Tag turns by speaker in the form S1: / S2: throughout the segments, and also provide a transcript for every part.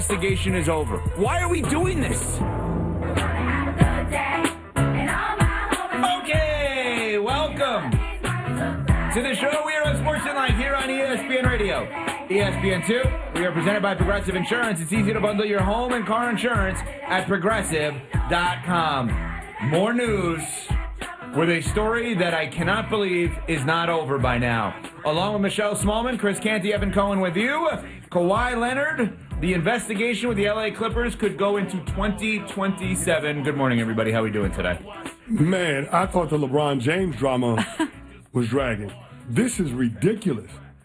S1: Investigation is over. Why are we doing this? Okay, welcome to the show. We are on Sports Tonight here on ESPN Radio. ESPN2, we are presented by Progressive Insurance. It's easy to bundle your home and car insurance at Progressive.com. More news with a story that I cannot believe is not over by now. Along with Michelle Smallman, Chris Canty, Evan Cohen with you. Kawhi Leonard, the investigation with the LA Clippers could go into 2027. Good morning, everybody. How are we doing today?
S2: Man, I thought the LeBron James drama was dragging. This is ridiculous.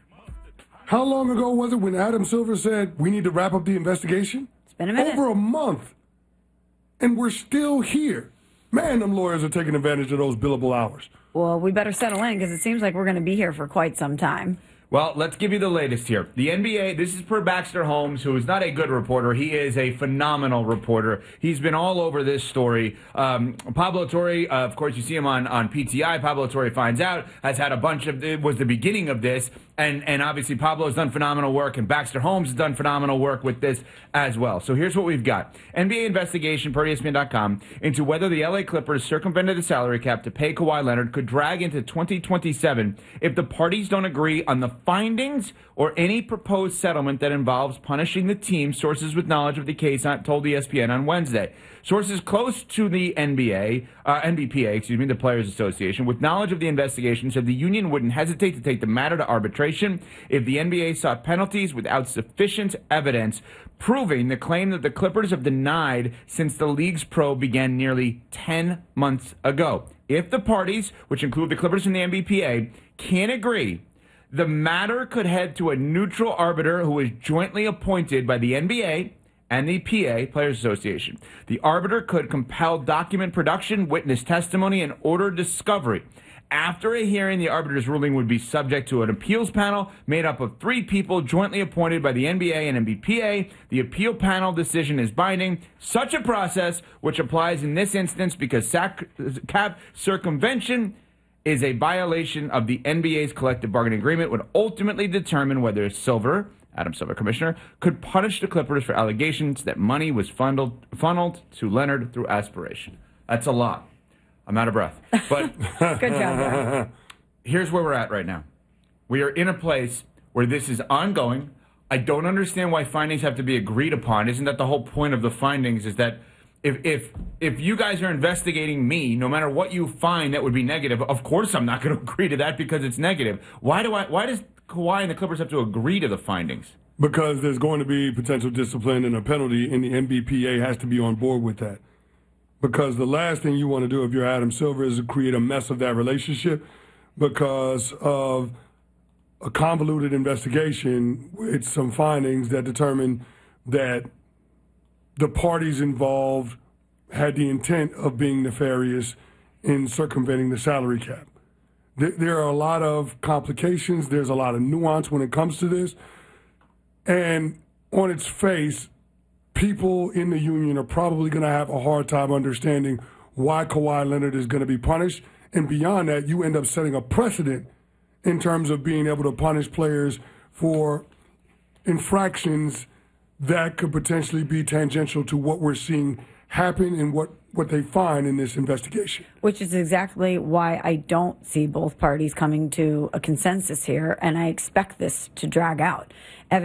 S2: How long ago was it when Adam Silver said we need to wrap up the investigation?
S3: It's been a minute.
S2: Over a month. And we're still here. Man, them lawyers are taking advantage of those billable hours.
S3: Well, we better settle in because it seems like we're going to be here for quite some time.
S1: Well, let's give you the latest here. The NBA, this is per Baxter Holmes, who is not a good reporter. He is a phenomenal reporter. He's been all over this story. Pablo Torre, of course, you see him on PTI. Pablo Torre finds out, has had a bunch of, it was the beginning of this. And obviously Pablo has done phenomenal work, and Baxter Holmes has done phenomenal work with this as well. So here's what we've got. NBA investigation per ESPN.com into whether the LA Clippers circumvented the salary cap to pay Kawhi Leonard could drag into 2027 if the parties don't agree on the findings or any proposed settlement that involves punishing the team, sources with knowledge of the case told ESPN on Wednesday. Sources close to the NBPA, the Players Association, with knowledge of the investigation, said the union wouldn't hesitate to take the matter to arbitration if the NBA sought penalties without sufficient evidence proving the claim that the Clippers have denied since the league's probe began nearly 10 months ago. If the parties, which include the Clippers and the NBPA, can't agree, the matter could head to a neutral arbiter who is jointly appointed by the NBA and the PA, Players Association. The arbiter could compel document production, witness testimony, and order discovery. After a hearing, the arbiter's ruling would be subject to an appeals panel made up of 3 people jointly appointed by the NBA and NBPA. The appeal panel decision is binding. Such a process, which applies in this instance because cap circumvention is a violation of the NBA's collective bargaining agreement, would ultimately determine whether Silver, Adam Silver, commissioner, could punish the Clippers for allegations that money was funneled to Leonard through aspiration. That's a lot. I'm out of breath. But
S3: good job, Brad.
S1: Here's where we're at right now. We are in a place where this is ongoing. I don't understand why findings have to be agreed upon. Isn't that the whole point of the findings, is that if you guys are investigating me, no matter what you find that would be negative, of course I'm not going to agree to that because it's negative. Why does Kawhi and the Clippers have to agree to the findings?
S2: Because there's going to be potential discipline and a penalty, and the NBPA has to be on board with that. Because the last thing you want to do if you're Adam Silver is to create a mess of that relationship because of a convoluted investigation with some findings that determine that the parties involved had the intent of being nefarious in circumventing the salary cap. There are a lot of complications. There's a lot of nuance when it comes to this. And on its face, people in the union are probably going to have a hard time understanding why Kawhi Leonard is going to be punished. And beyond that, you end up setting a precedent in terms of being able to punish players for infractions that could potentially be tangential to what we're seeing happen and what they find in this investigation.
S3: Which is exactly why I don't see both parties coming to a consensus here, and I expect this to drag out.